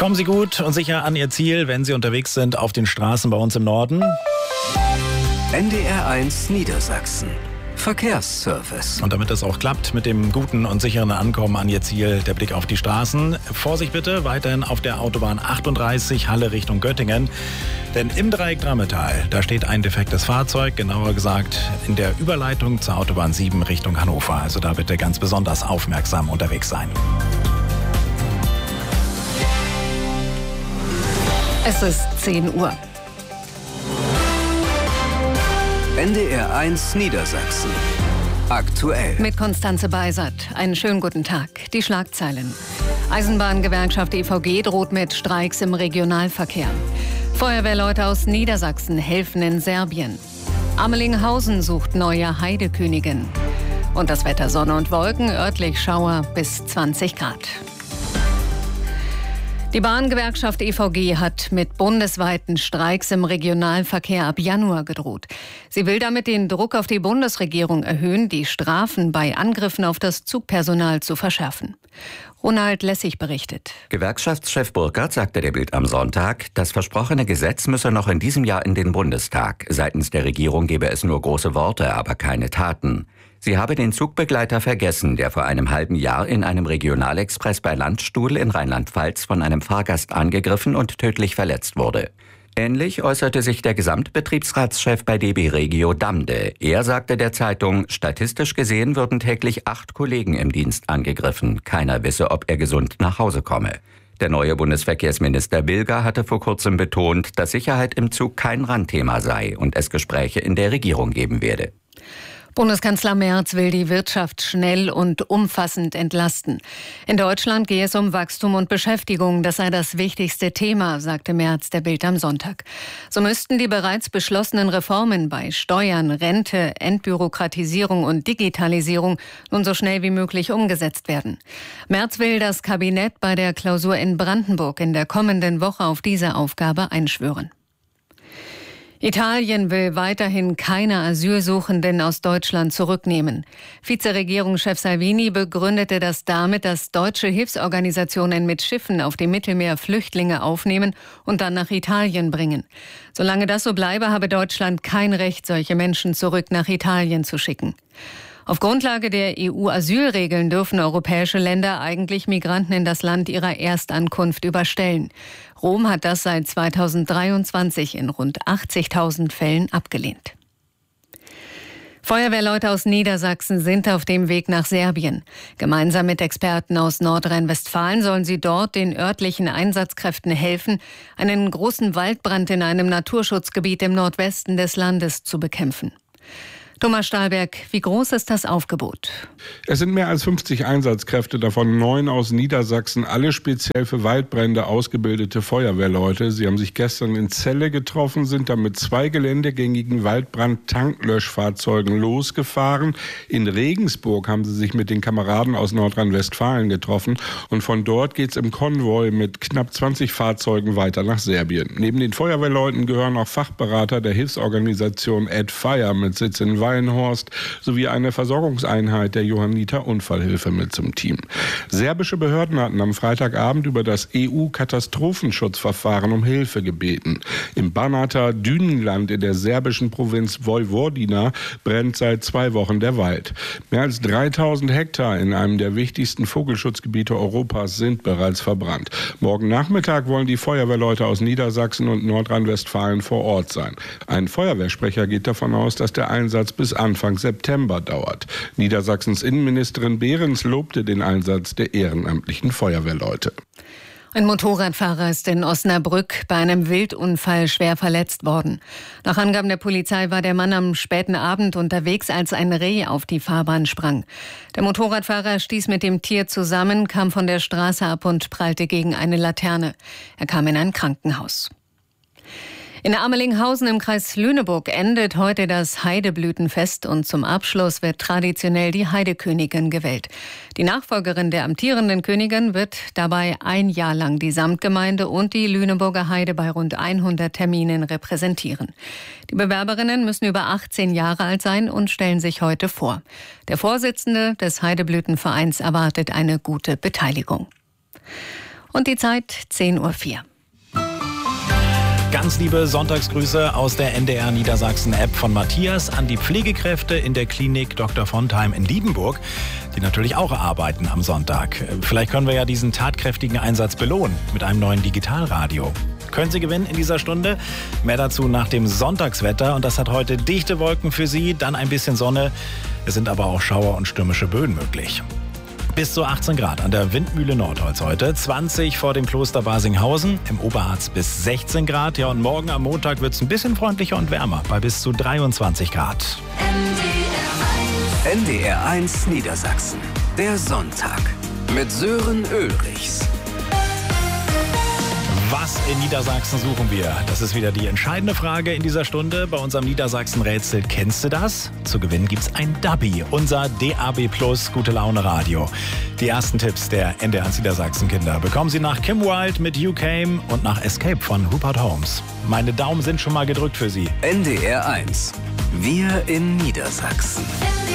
Kommen Sie gut und sicher an Ihr Ziel, wenn Sie unterwegs sind auf den Straßen bei uns im Norden. NDR1 Niedersachsen. Verkehrsservice. Und damit das auch klappt mit dem guten und sicheren Ankommen an Ihr Ziel, der Blick auf die Straßen. Vorsicht bitte, weiterhin auf der Autobahn 38 Halle Richtung Göttingen. Denn im Dreieck Drammetal, da steht ein defektes Fahrzeug, genauer gesagt in der Überleitung zur Autobahn 7 Richtung Hannover. Also da bitte ganz besonders aufmerksam unterwegs sein. Es ist 10 Uhr. NDR1 Niedersachsen. Aktuell. Mit Konstanze Beisert. Einen schönen guten Tag. Die Schlagzeilen. Eisenbahngewerkschaft EVG droht mit Streiks im Regionalverkehr. Feuerwehrleute aus Niedersachsen helfen in Serbien. Amelinghausen sucht neue Heidekönigin. Und das Wetter: Sonne und Wolken, örtlich Schauer bis 20 Grad. Die Bahngewerkschaft EVG hat mit bundesweiten Streiks im Regionalverkehr ab Januar gedroht. Sie will damit den Druck auf die Bundesregierung erhöhen, die Strafen bei Angriffen auf das Zugpersonal zu verschärfen. Ronald Lessig berichtet. Gewerkschaftschef Burkhardt sagte der Bild am Sonntag, das versprochene Gesetz müsse noch in diesem Jahr in den Bundestag. Seitens der Regierung gebe es nur große Worte, aber keine Taten. Sie habe den Zugbegleiter vergessen, der vor einem halben Jahr in einem Regionalexpress bei Landstuhl in Rheinland-Pfalz von einem Fahrgast angegriffen und tödlich verletzt wurde. Ähnlich äußerte sich der Gesamtbetriebsratschef bei DB Regio Damde. Er sagte der Zeitung, statistisch gesehen würden täglich 8 Kollegen im Dienst angegriffen. Keiner wisse, ob er gesund nach Hause komme. Der neue Bundesverkehrsminister Bilger hatte vor kurzem betont, dass Sicherheit im Zug kein Randthema sei und es Gespräche in der Regierung geben werde. Bundeskanzler Merz will die Wirtschaft schnell und umfassend entlasten. In Deutschland gehe es um Wachstum und Beschäftigung. Das sei das wichtigste Thema, sagte Merz der Bild am Sonntag. So müssten die bereits beschlossenen Reformen bei Steuern, Rente, Entbürokratisierung und Digitalisierung nun so schnell wie möglich umgesetzt werden. Merz will das Kabinett bei der Klausur in Brandenburg in der kommenden Woche auf diese Aufgabe einschwören. Italien will weiterhin keine Asylsuchenden aus Deutschland zurücknehmen. Vizeregierungschef Salvini begründete das damit, dass deutsche Hilfsorganisationen mit Schiffen auf dem Mittelmeer Flüchtlinge aufnehmen und dann nach Italien bringen. Solange das so bleibe, habe Deutschland kein Recht, solche Menschen zurück nach Italien zu schicken. Auf Grundlage der EU-Asylregeln dürfen europäische Länder eigentlich Migranten in das Land ihrer Erstankunft überstellen. Rom hat das seit 2023 in rund 80.000 Fällen abgelehnt. Feuerwehrleute aus Niedersachsen sind auf dem Weg nach Serbien. Gemeinsam mit Experten aus Nordrhein-Westfalen sollen sie dort den örtlichen Einsatzkräften helfen, einen großen Waldbrand in einem Naturschutzgebiet im Nordwesten des Landes zu bekämpfen. Thomas Stahlberg, wie groß ist das Aufgebot? Es sind mehr als 50 Einsatzkräfte, davon 9 aus Niedersachsen, alle speziell für Waldbrände ausgebildete Feuerwehrleute. Sie haben sich gestern in Celle getroffen, sind dann mit 2 geländegängigen Waldbrand-Tanklöschfahrzeugen losgefahren. In Regensburg haben sie sich mit den Kameraden aus Nordrhein-Westfalen getroffen und von dort geht's im Konvoi mit knapp 20 Fahrzeugen weiter nach Serbien. Neben den Feuerwehrleuten gehören auch Fachberater der Hilfsorganisation Add Fire mit Sitz in Wallenhorst sowie eine Versorgungseinheit der Johanniter Unfallhilfe mit zum Team. Serbische Behörden hatten am Freitagabend über das EU-Katastrophenschutzverfahren um Hilfe gebeten. Im Banater Dünenland in der serbischen Provinz Vojvodina brennt seit 2 Wochen der Wald. Mehr als 3000 Hektar in einem der wichtigsten Vogelschutzgebiete Europas sind bereits verbrannt. Morgen Nachmittag wollen die Feuerwehrleute aus Niedersachsen und Nordrhein-Westfalen vor Ort sein. Ein Feuerwehrsprecher geht davon aus, dass der Einsatz bis Anfang September dauert. Niedersachsens Innenministerin Behrens lobte den Einsatz der ehrenamtlichen Feuerwehrleute. Ein Motorradfahrer ist in Osnabrück bei einem Wildunfall schwer verletzt worden. Nach Angaben der Polizei war der Mann am späten Abend unterwegs, als ein Reh auf die Fahrbahn sprang. Der Motorradfahrer stieß mit dem Tier zusammen, kam von der Straße ab und prallte gegen eine Laterne. Er kam in ein Krankenhaus. In Amelinghausen im Kreis Lüneburg endet heute das Heideblütenfest und zum Abschluss wird traditionell die Heidekönigin gewählt. Die Nachfolgerin der amtierenden Königin wird dabei ein Jahr lang die Samtgemeinde und die Lüneburger Heide bei rund 100 Terminen repräsentieren. Die Bewerberinnen müssen über 18 Jahre alt sein und stellen sich heute vor. Der Vorsitzende des Heideblütenvereins erwartet eine gute Beteiligung. Und die Zeit 10:04 Uhr. Ganz liebe Sonntagsgrüße aus der NDR Niedersachsen-App von Matthias an die Pflegekräfte in der Klinik Dr. Fontheim in Liebenburg, die natürlich auch arbeiten am Sonntag. Vielleicht können wir ja diesen tatkräftigen Einsatz belohnen mit einem neuen Digitalradio. Können Sie gewinnen in dieser Stunde? Mehr dazu nach dem Sonntagswetter. Und das hat heute dichte Wolken für Sie, dann ein bisschen Sonne. Es sind aber auch Schauer und stürmische Böen möglich. Bis zu 18 Grad an der Windmühle Nordholz heute, 20 vor dem Kloster Basinghausen, im Oberharz bis 16 Grad. Ja, und morgen am Montag wird es ein bisschen freundlicher und wärmer, bei bis zu 23 Grad. NDR 1 Niedersachsen, der Sonntag mit Sören Ulrichs. Was in Niedersachsen suchen wir? Das ist wieder die entscheidende Frage in dieser Stunde. Bei unserem Niedersachsen-Rätsel. Kennst du das? Zu gewinnen gibt's ein Dubby, unser DAB Plus Gute Laune Radio. Die ersten Tipps der NDR Niedersachsen-Kinder bekommen Sie nach Kim Wilde mit You Came und nach Escape von Rupert Holmes. Meine Daumen sind schon mal gedrückt für Sie. NDR 1, wir in Niedersachsen.